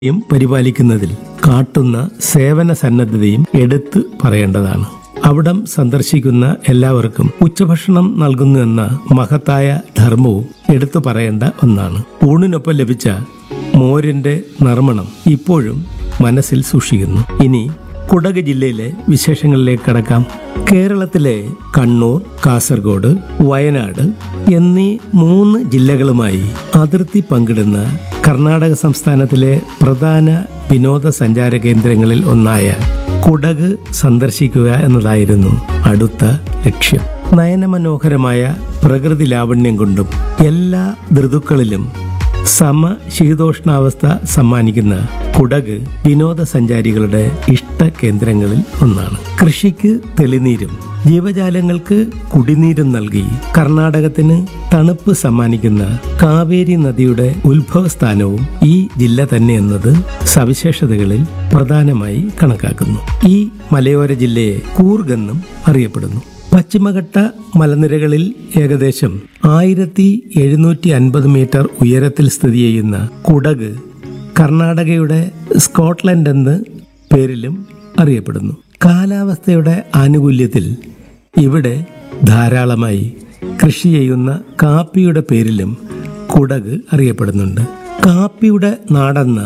പരിപാലിക്കുന്നതിൽ കാട്ടുന്ന സേവന സന്നദ്ധതയും എടുത്തു പറയേണ്ടതാണ്. അവിടം സന്ദർശിക്കുന്ന എല്ലാവർക്കും ഉച്ചഭക്ഷണം നൽകുന്നു എന്ന മഹത്തായ ധർമ്മവും എടുത്തു പറയേണ്ട ഒന്നാണ്. ഊണിനൊപ്പം ലഭിച്ച മോരിന്റെ നർമ്മണം ഇപ്പോഴും മനസ്സിൽ സൂക്ഷിക്കുന്നു. ഇനി കുടക് ജില്ലയിലെ വിശേഷങ്ങളിലേക്ക് കടക്കാം. കേരളത്തിലെ കണ്ണൂർ, കാസർഗോഡ്, വയനാട് എന്നീ 3 ജില്ലകളുമായി അതിർത്തി പങ്കിടുന്ന കർണാടക സംസ്ഥാനത്തിലെ പ്രധാന വിനോദസഞ്ചാര കേന്ദ്രങ്ങളിൽ ഒന്നായ കുടക് സന്ദർശിക്കുക എന്നതായിരുന്നു അടുത്ത ലക്ഷ്യം. നയനമനോഹരമായ പ്രകൃതി ലാവണ്യം കൊണ്ടും എല്ലാ ഋതുക്കളിലും സമശീതോഷ്ണാവസ്ഥ സമ്മാനിക്കുന്ന കുടക് വിനോദസഞ്ചാരികളുടെ ഇഷ്ട കേന്ദ്രങ്ങളിൽ ഒന്നാണ്. കൃഷിക്ക് തെളിനീരും ജീവജാലങ്ങൾക്ക് കുടിനീരും നൽകി കർണാടകത്തിന് തണുപ്പ് സമ്മാനിക്കുന്ന കാവേരി നദിയുടെ ഉത്ഭവസ്ഥാനവും ഈ ജില്ല തന്നെ എന്നത് സവിശേഷതകളിൽ പ്രധാനമായി കണക്കാക്കുന്നു. ഈ മലയോര ജില്ലയെ കൂർഗ് എന്നും അറിയപ്പെടുന്നു. പശ്ചിമഘട്ട മലനിരകളിൽ ഏകദേശം 1750 മീറ്റർ ഉയരത്തിൽ സ്ഥിതി ചെയ്യുന്ന കുടക് കർണാടകയുടെ സ്കോട്ട്ലൻഡ് എന്ന പേരിലും അറിയപ്പെടുന്നു. കാലാവസ്ഥയുടെ ആനുകൂല്യത്തിൽ ഇവിടെ ധാരാളമായി കൃഷി ചെയ്യുന്ന കാപ്പിയുടെ പേരിലും കുടക് അറിയപ്പെടുന്നുണ്ട്. കാപ്പിയുടെ നാടെന്ന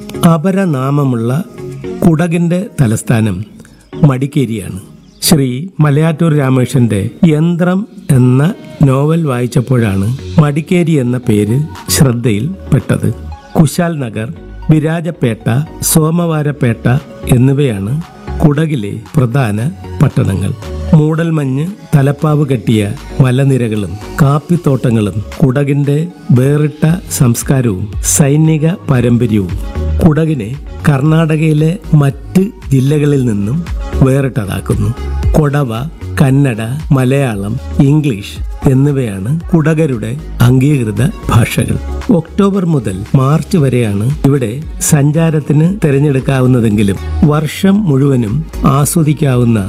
അപരനാമമുള്ള കുടകിന്റെ തലസ്ഥാനം മടിക്കേരിയാണ്. ശ്രീ മലയാറ്റൂർ രാമകൃഷ്ണന്റെ യന്ത്രം എന്ന നോവൽ വായിച്ചപ്പോഴാണ് മടിക്കേരി എന്ന പേര് ശ്രദ്ധയിൽപ്പെട്ടത്. കുശാൽ നഗർ, വിരാജപേട്ട, സോമവാരപേട്ട എന്നിവയാണ് കുടകിലെ പ്രധാന പട്ടണങ്ങൾ. മൂടൽമഞ്ഞ് തലപ്പാവ് കെട്ടിയ മലനിരകളും കാപ്പിത്തോട്ടങ്ങളും കുടകിന്റെ വേറിട്ട സംസ്കാരവും സൈനിക പാരമ്പര്യവും കുടകിനെ കർണാടകയിലെ മറ്റ് ജില്ലകളിൽ നിന്നും വേറിട്ടതാക്കുന്നു. കൊടവ, കന്നഡ, മലയാളം, ഇംഗ്ലീഷ് എന്നിവയാണ് കുടകരുടെ അംഗീകൃത ഭാഷകൾ. ഒക്ടോബർ മുതൽ മാർച്ച് വരെയാണ് ഇവിടെ സഞ്ചാരത്തിന് തിരഞ്ഞെടുക്കാവുന്നതെങ്കിലും വർഷം മുഴുവനും ആസ്വദിക്കാവുന്ന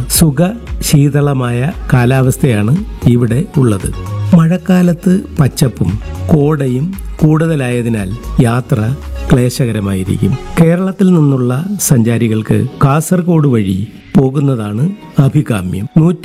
സുഖശീതളമായ കാലാവസ്ഥയാണ് ഇവിടെ ഉള്ളത്. മഴക്കാലത്ത് പച്ചപ്പും കോടയും കൂടുതലായതിനാൽ യാത്ര ക്ലേശകരമായിരിക്കും. കേരളത്തിൽ നിന്നുള്ള സഞ്ചാരികൾക്ക് കാസർഗോഡ് വഴി പോകുന്നതാണ് അഭികാമ്യം.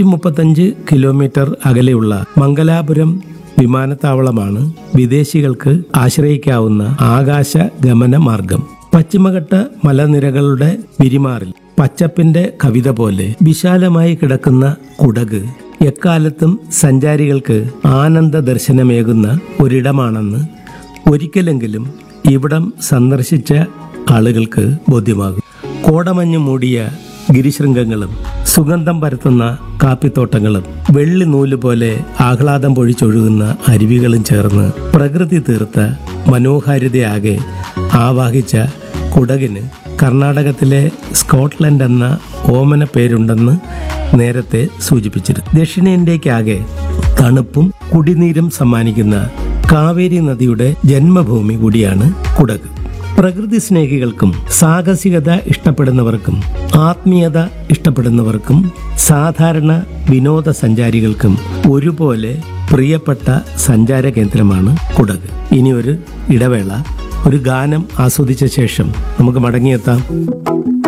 135 കിലോമീറ്റർ അകലെയുള്ള മംഗലാപുരം വിമാനത്താവളമാണ് വിദേശികൾക്ക് ആശ്രയിക്കാവുന്ന ആകാശ ഗമന മാർഗം. പശ്ചിമഘട്ട മലനിരകളുടെ വിരിമാറിൽ പച്ചപ്പിന്റെ കവിത പോലെ വിശാലമായി കിടക്കുന്ന കുടക് എക്കാലത്തും സഞ്ചാരികൾക്ക് ആനന്ദ ദർശനമേകുന്ന ഒരിടമാണെന്ന് ഒരിക്കലെങ്കിലും ഇവിടം സന്ദർശിച്ച ആളുകൾക്ക് ബോധ്യമാകും. കോടമഞ്ഞ് മൂടിയ ഗിരിശൃംഗങ്ങളും സുഗന്ധം പരത്തുന്ന കാപ്പിത്തോട്ടങ്ങളും വെള്ളി നൂല് പോലെ ആഹ്ലാദം പൊഴിച്ചൊഴുകുന്ന അരുവികളും ചേർന്ന് പ്രകൃതി തീർത്ത മനോഹാരിതയാകെ ആവാഹിച്ച കുടകിന് കർണാടകത്തിലെ സ്കോട്ട്ലൻഡ് എന്ന ഓമന പേരുണ്ടെന്ന് നേരത്തെ സൂചിപ്പിച്ചിരുന്നു. ദക്ഷിണേന്ത്യക്കാകെ തണുപ്പും കുടിനീരും സമ്മാനിക്കുന്ന കാവേരി നദിയുടെ ജന്മഭൂമി കൂടിയാണ് കുടക്. പ്രകൃതി സ്നേഹികൾക്കും സാഹസികത ഇഷ്ടപ്പെടുന്നവർക്കും ആത്മീയത ഇഷ്ടപ്പെടുന്നവർക്കും സാധാരണ വിനോദസഞ്ചാരികൾക്കും ഒരുപോലെ പ്രിയപ്പെട്ട സഞ്ചാര കേന്ദ്രമാണ് കുടക്. ഇനി ഒരു ഇടവേള, ഒരു ഗാനം ആസ്വദിച്ച ശേഷം നമുക്ക് മടങ്ങിയെത്താം.